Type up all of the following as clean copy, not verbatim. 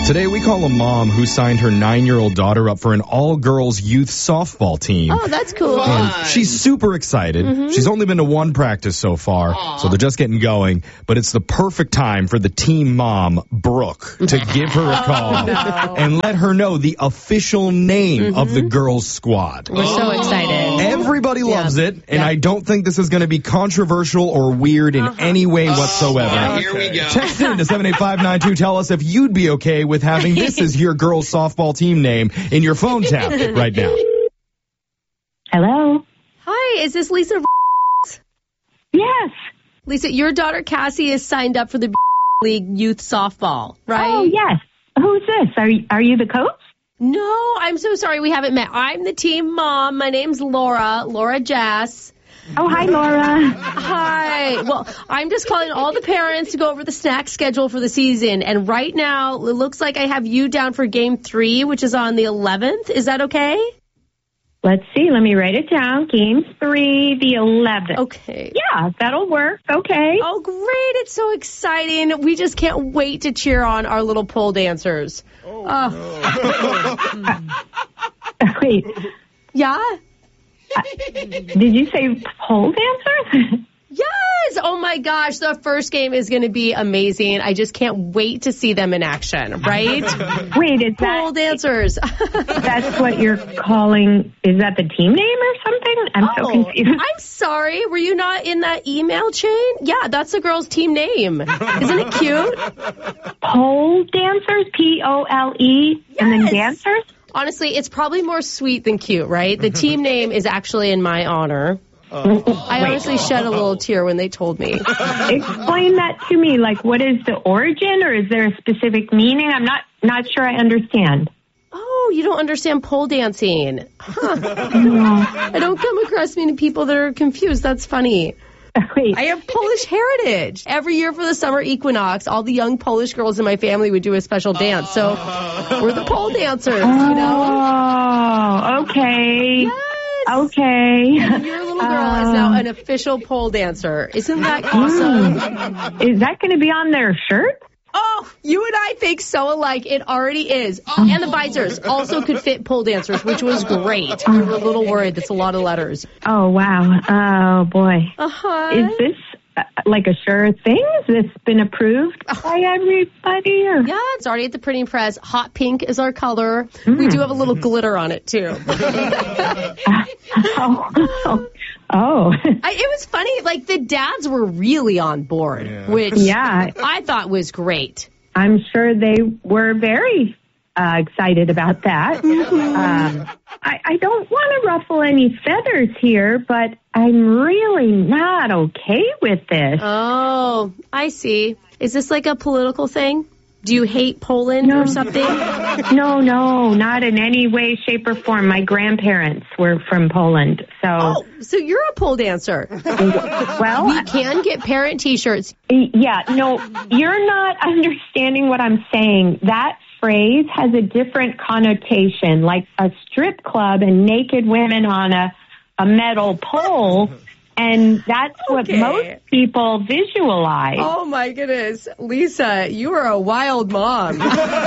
Today, we call a mom who signed her 9-year-old daughter up for an all-girls youth softball team. Oh, that's cool. And she's super excited. Mm-hmm. She's only been to one practice so far, so they're just getting going. But it's the perfect time for the team mom, Brooke, to give her a call and let her know the official name of the girls' squad. We're so excited. Everybody loves it, and I don't think this is going to be controversial or weird in any way whatsoever. Here we go. Text in to 78592. Tell us if you'd be okay with having this as your girls' softball team name in your phone tab right now. Hello? Hi, is this Lisa? Yes. Lisa, your daughter Cassie is signed up for the League Youth Softball, right? Oh, yes. Who's this? Are you the coach? No, I'm so sorry we haven't met. I'm the team mom. My name's Laura Jass. Oh, hi, Laura. Hi. Well, I'm just calling all the parents to go over the snack schedule for the season. And right now, it looks like I have you down for game 3, which is on the 11th. Is that okay? Let's see. Let me write it down. Game 3, the 11th. Okay. Yeah, that'll work. Okay. Oh, great. It's so exciting. We just can't wait to cheer on our little pole dancers. Wait. Yeah? Did you say pole dancers? Yes! Oh my gosh, the first game is going to be amazing. I just can't wait to see them in action, right? Wait, is Pole dancers. that's what you're calling? Is that the team name or something? I'm so confused. I'm sorry. Were you not in that email chain? Yeah, that's the girl's team name. Isn't it cute? Pole dancers? P-O-L-E? Yes. And then dancers? Honestly, it's probably more sweet than cute, right? The team name is actually in my honor. I honestly shed a little tear when they told me. Explain that to me. Like, what is the origin, or is there a specific meaning? I'm not sure I understand. Oh, you don't understand pole dancing. Huh. I don't come across many people that are confused. That's funny. Wait. I have Polish heritage. Every year for the summer equinox, all the young Polish girls in my family would do a special dance. So we're the pole dancers, you know? Oh, okay. Yes. Okay. Your little girl is now an official pole dancer. Isn't that awesome? Is that going to be on their shirt? Oh, you and I think so alike. It already is. And the visors also could fit pole dancers, which was great. We were a little worried. That's a lot of letters. Oh, wow. Oh, boy. Uh-huh. Is this like a sure thing? Has this been approved by everybody? Or? Yeah, it's already at the printing press. Hot pink is our color. We do have a little glitter on it, too. It was funny. Like, the dads were really on board, which I thought was great. I'm sure they were very excited about that. I don't want to ruffle any feathers here, but I'm really not okay with this. Oh, I see. Is this like a political thing? Do you hate Poland or something? No, not in any way, shape, or form. My grandparents were from Poland, so... Oh, so you're a pole dancer. Well... We can get parent T-shirts. Yeah, no, you're not understanding what I'm saying. That phrase has a different connotation, like a strip club and naked women on a metal pole... And that's what most people visualize. Oh, my goodness. Lisa, you are a wild mom.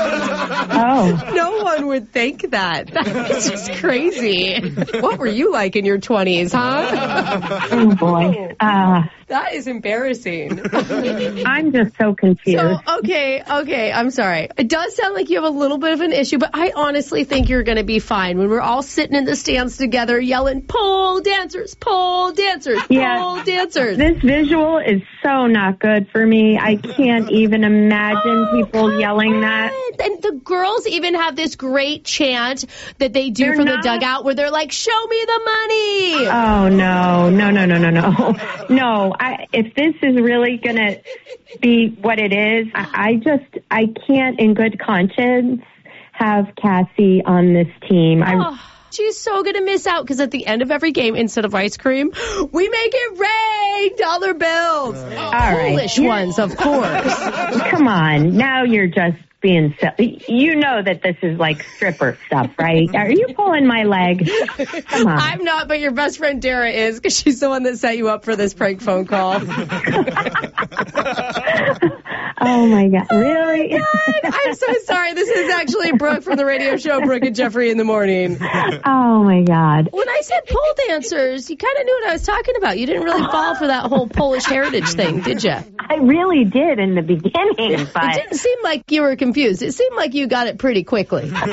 No one would think that. That's just crazy. What were you like in your 20s, huh? Oh, boy. That is embarrassing. I'm just so confused. So, okay, I'm sorry. It does sound like you have a little bit of an issue, but I honestly think you're going to be fine when we're all sitting in the stands together yelling, pole dancers, pole dancers, pole dancers. This visual is so not good for me. I can't even imagine people yelling that. And the girls even have this great chant that they do from the dugout where they're like, show me the money. Oh, no. No, if this is really going to be what it is, I can't in good conscience have Cassie on this team. She's so going to miss out because at the end of every game, instead of ice cream, we make it rain dollar bills. Polish ones, of course. Come on. Now you're just being silly. You know that this is like stripper stuff, right? Are you pulling my leg? Come on. I'm not, but your best friend Dara is, because she's the one that set you up for this prank phone call. Oh, my God. Really? Oh my God. I'm so sorry. This is actually Brooke from the radio show Brooke and Jeffrey in the Morning. Oh, my God. When I said pole dancers, you kind of knew what I was talking about. You didn't really fall for that whole Polish heritage thing, did you? I really did in the beginning, but It didn't seem like you were confused. It seemed like you got it pretty quickly.